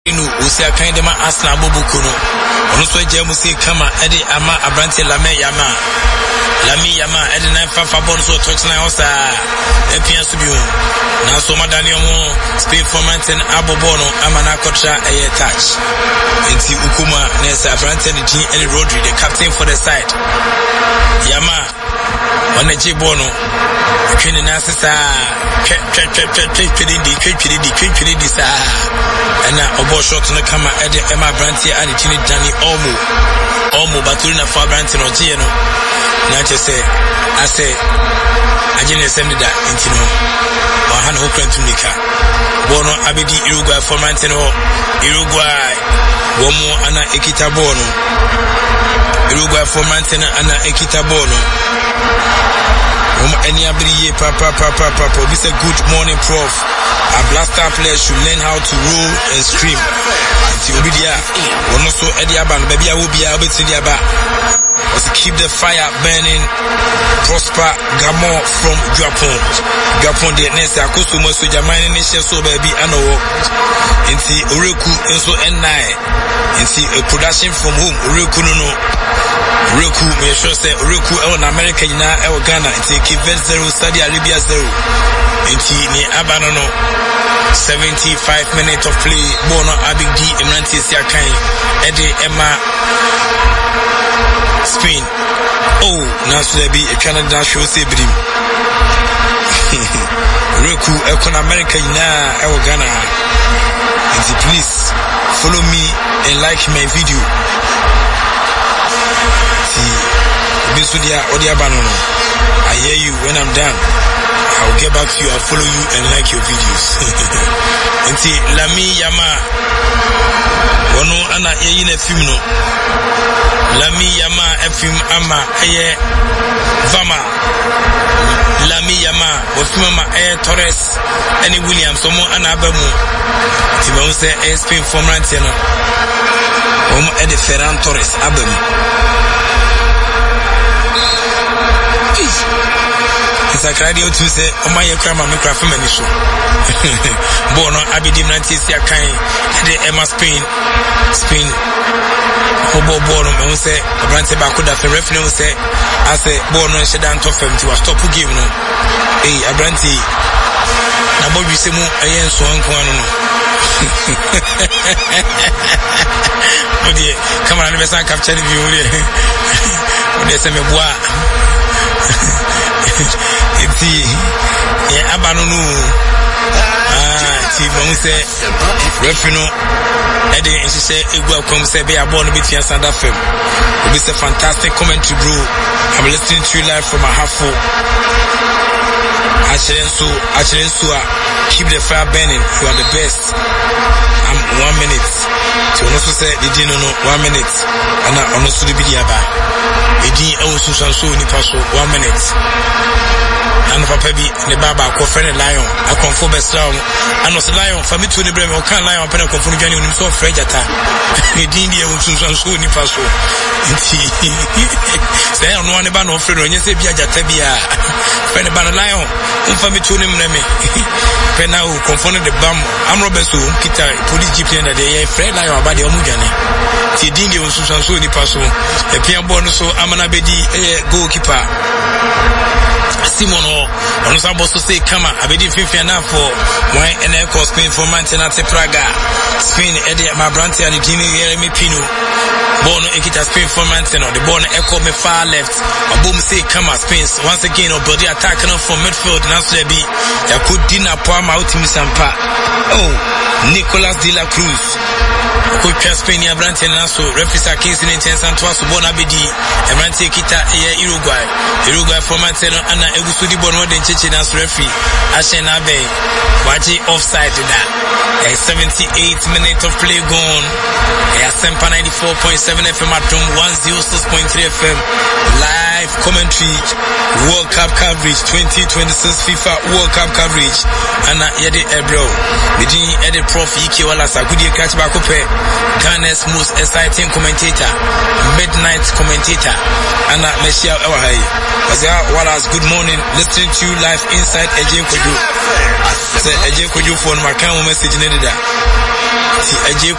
inu usi akan de ma Arsenal bobuku no ono so agya mu se kama ede ama abrante Lami Yama ede na fa bon so touch na osa epia so biu na so madani omo Spain format and abobo no ama na kotra eye touch enti ukuma nesa abrante ni Jean and Rodri the captain for the side Yama on the bono twini na sisa twidi sa na obo shot no kama ede ema branti ani chini Dani Olmo baturi na fa branti no je no na chese ase ajine semda intino wa han ho krantumika bono abedi Uruguay format no Uruguay womo ana ekita bono Uruguay format na ana ekita bono any ability papa. We say good morning, Prof. Our blaster players should learn how to roll and scream. Obidia, one also Ediaban, baby, I will be able to Diaba. Keep the fire burning. Prosper Gamo from Japan the next Akusumo so Jamani nation so baby I know. Inti Ureku also N9. Inti a production from home Ureku no. Ureku me sure say Ureku in America na Ghana. Inti Kivet 0 Saudi Arabia 0. Inti ni Abanono 75 minutes of play. Bono Abigdi Emranti Siakai Ede Emma Spain. Oh, now so be a Canada show Sebrim. Reku Ekon America na Ghana. And please follow me and like my video. See, Bisudia Odia Banono. I hear you when I'm done. I'll get back to you, I'll follow you and like your videos. And see, Lami Yama. Wono ana yeyine film no. Lami Yama FM ama eye Vama. Lami Yama wofima Torres any Williams somo ana abamu. Ti ma say Spain format no. Omo e de Ferran Torres abamu. Sakradio to say Oma ye krama me krafa mani so. Bono Abidi Nanti Siakai de Emma Spain Hobo Bono me say Abrante Bakuda fe referee say I say Bono and Shedan to fem to stop game no. Abrante na bo bi se mu ayen so anko anu no. Odi come on, let's capture the view. Odi se me boa. Eti abanonu ti mo say refino ede insise egu akom say be abon no betia sanda fem. It is a fantastic commentary, bro. I'm listening to you live from Ahafo. Achirensu, keep the fire burning. You are the best. I'm 1 minute. So also say the dino no 1 minute. And I also the bidiaba. Edi also so ni paso 1 minute. And papa bi ne baba ko friend lion akonfo besrawo and was lion for me to the brem o kan lion pen akonfo no dwane onim so frejata ne din die unsunsan so ni paso nti say ono ne ba no frɛ no nyese bia jata bia friend ba no lion umfa me to nim na me pen na o konfo no de bam amro beso kita police jeep na de ye friend lion aba de omu dwane ti din die unsunsan so ni paso e pia bo no so amana bedi goalkeeper Simono on supposed to say kama abedi fifia na for why NL Spain for Manchester Praga Spain ede my brand and Jimmy Yeremi Pino Bono ekita Spain for Manchester the ball echo me far left abom say kama Spain once again body attack now from midfield now so be ya could dinner palma out Sampa Nicolas de la Cruz coach Spain ya brand and so referee case in Santos Bona bedi e brand ekita Uruguay for Manchester ana egusudi bono den cheche na referee ashena be waji offside da 78 minutes of play gone Sempa 94.7 FM at 106.3 FM live live commentary World Cup coverage 2026 FIFA World Cup coverage ana yede ebro medin ede prof Ike Walasa gudi catch back up Ghana's most exciting commentator midnight commentator ana Meshia Ewahai Azia Wallace good morning listening to you live inside Eje Kojo say Eje Kojo phone my camera message nedida ti Eje